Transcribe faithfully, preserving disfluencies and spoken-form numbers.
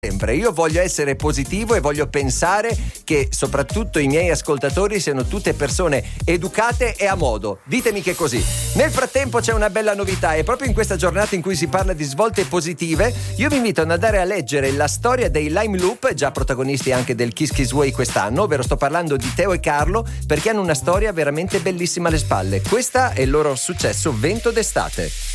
sempre. Io voglio essere positivo e voglio pensare che soprattutto i miei ascoltatori siano tutte persone educate e a modo. Ditemi che è così. Nel frattempo c'è una bella novità e proprio in questa giornata in cui si parla di svolte positive io vi invito ad andare a leggere la storia dei Lime Loop, già protagonisti anche del Kiss Kiss Way quest'anno, ovvero sto parlando di Teo e Carlo, perché hanno una storia veramente bellissima alle spalle. Questa è il loro successo Vento d'estate.